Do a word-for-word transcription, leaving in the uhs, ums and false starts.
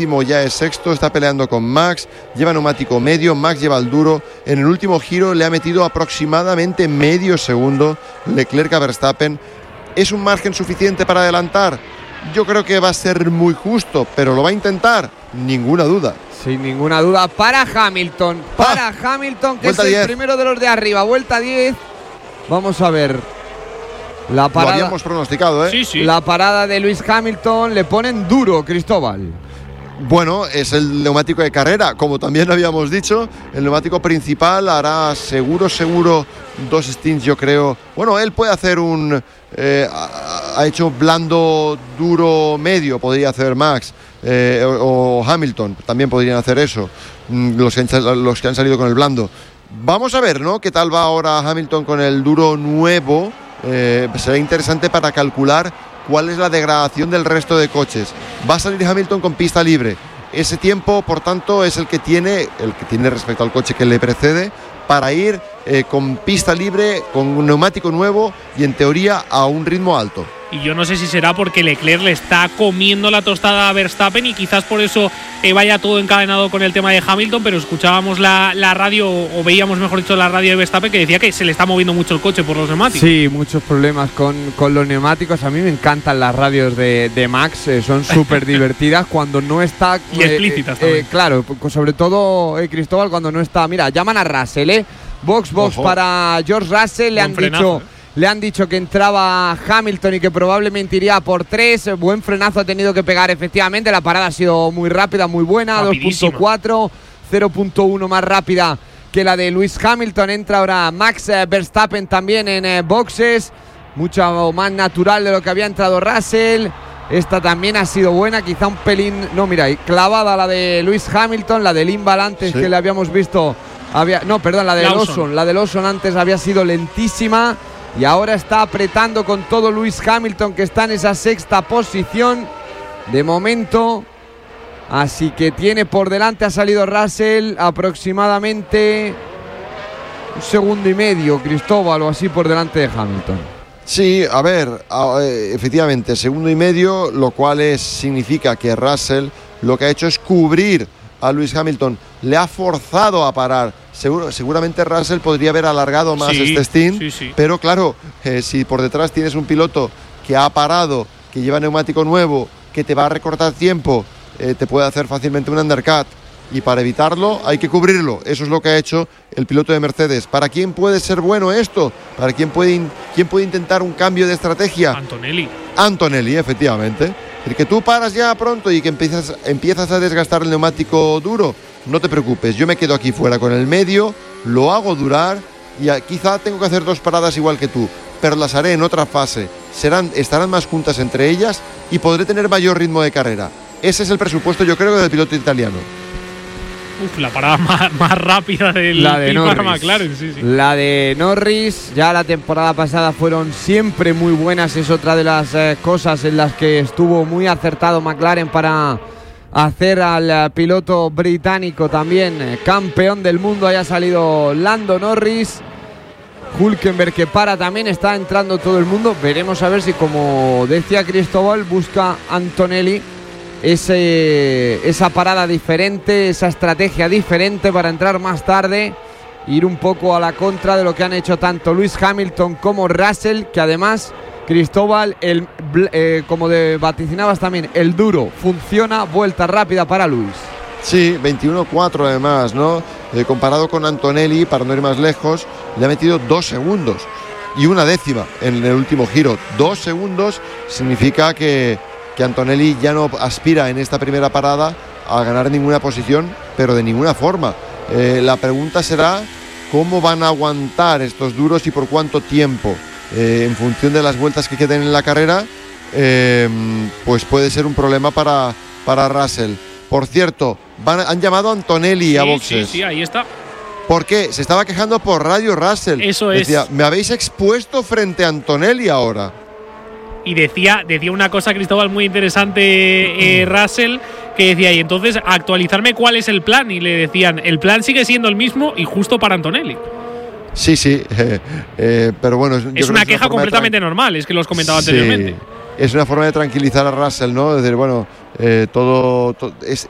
décimo ya es sexto, está peleando con Max, lleva neumático medio, Max lleva el duro. En el último giro le ha metido aproximadamente medio segundo Leclerc a Verstappen. ¿Es un margen suficiente para adelantar? Yo creo que va a ser muy justo, pero lo va a intentar, ninguna duda. Sin ninguna duda para Hamilton, para ah, Hamilton, que es el diez. Primero de los de arriba, vuelta diez. Vamos a ver la parada. Lo habíamos pronosticado, ¿eh? Sí, sí. La parada de Lewis Hamilton, le ponen duro, Cristóbal. Bueno, es el neumático de carrera, como también habíamos dicho. El neumático principal hará seguro, seguro dos stints, yo creo. Bueno, él puede hacer un... Eh, ha hecho blando, duro, medio, podría hacer Max. Eh, o, o Hamilton, también podrían hacer eso. Los que, han, los que han salido con el blando. Vamos a ver, ¿no? ¿Qué tal va ahora Hamilton con el duro nuevo? Eh, será interesante para calcular cuál es la degradación del resto de coches. Va a salir Hamilton con pista libre. Ese tiempo, por tanto, es el que tiene, el que tiene respecto al coche que le precede, para ir eh, con pista libre, con un neumático nuevo y en teoría a un ritmo alto. Y yo no sé si será porque Leclerc le está comiendo la tostada a Verstappen y quizás por eso eh, vaya todo encadenado con el tema de Hamilton, pero escuchábamos la, la radio, o veíamos mejor dicho la radio de Verstappen, que decía que se le está moviendo mucho el coche por los neumáticos. Sí, muchos problemas con, con los neumáticos. A mí me encantan las radios de, de Max, eh, son súper divertidas cuando no está… Y eh, explícitas también. Eh, claro, sobre todo eh, Cristóbal, cuando no está… Mira, llaman a Russell, ¿eh? Box, box Ojo. Para George Russell, le han frenazo, dicho… Eh. Le han dicho que entraba Hamilton y que probablemente iría por tres. Buen frenazo ha tenido que pegar, efectivamente. La parada ha sido muy rápida, muy buena. dos punto cuatro, cero punto uno más rápida que la de Lewis Hamilton. Entra ahora Max Verstappen también en eh, boxes. Mucho más natural de lo que había entrado Russell. Esta también ha sido buena, quizá un pelín… No, mira, clavada la de Lewis Hamilton. La de Limbal antes, sí, que le habíamos visto… Había, no, perdón, la de Lawson. Lawson. La de Lawson antes había sido lentísima. Y ahora está apretando con todo Lewis Hamilton, que está en esa sexta posición de momento. Así que tiene por delante, ha salido Russell aproximadamente un segundo y medio, Cristóbal, o así por delante de Hamilton. Sí, a ver, efectivamente, segundo y medio, lo cual es, significa que Russell lo que ha hecho es cubrir a Lewis Hamilton, le ha forzado a parar. Seguro, seguramente Russell podría haber alargado más sí, este stint, sí, sí. pero claro, eh, si por detrás tienes un piloto que ha parado, que lleva neumático nuevo, que te va a recortar tiempo, eh, te puede hacer fácilmente un undercut, y para evitarlo hay que cubrirlo. Eso es lo que ha hecho el piloto de Mercedes. ¿Para quién puede ser bueno esto? ¿Para quién puede, in- quién puede intentar un cambio de estrategia? Antonelli. Antonelli, efectivamente. El que tú paras ya pronto y que empiezas, empiezas a desgastar el neumático duro, no te preocupes, yo me quedo aquí fuera con el medio, lo hago durar y a, quizá tengo que hacer dos paradas igual que tú, pero las haré en otra fase, serán, estarán más juntas entre ellas y podré tener mayor ritmo de carrera. Ese es el presupuesto, yo creo, del piloto italiano. Uf, la parada más, más rápida del la de Norris. McLaren, sí, sí. La de Norris, ya la temporada pasada fueron siempre muy buenas, es otra de las eh, cosas en las que estuvo muy acertado McLaren para hacer al eh, piloto británico también eh, campeón del mundo. Haya salido Lando Norris, Hülkenberg que para también, está entrando todo el mundo. Veremos a ver si, como decía Cristóbal, busca Antonelli Ese, esa parada diferente, esa estrategia diferente para entrar más tarde, ir un poco a la contra de lo que han hecho tanto Lewis Hamilton como Russell, que además, Cristóbal, el, eh, como de vaticinabas también, el duro funciona, vuelta rápida para Lewis. Sí, veintiuno cuatro además, ¿no? Eh, comparado con Antonelli, para no ir más lejos, le ha metido dos segundos y una décima en el último giro. Dos segundos significa que que Antonelli ya no aspira en esta primera parada a ganar ninguna posición, pero de ninguna forma. Eh, la pregunta será cómo van a aguantar estos duros y por cuánto tiempo. Eh, en función de las vueltas que queden en la carrera, eh, pues puede ser un problema para, para Russell. Por cierto, van, han llamado a Antonelli sí, a boxes. Sí, sí, ahí está. ¿Por qué? Se estaba quejando por radio Russell. Eso es. Decía, me habéis expuesto frente a Antonelli ahora. Y decía, decía una cosa, Cristóbal, muy interesante, eh, Russell, que decía, y entonces actualizarme cuál es el plan. Y le decían, el plan sigue siendo el mismo y justo para Antonelli. Sí, sí, eh, eh, pero bueno… Yo es una que queja es una completamente tra- normal, es que lo has comentado sí, anteriormente. Es una forma de tranquilizar a Russell, ¿no? Decir, bueno, eh, todo, todo es,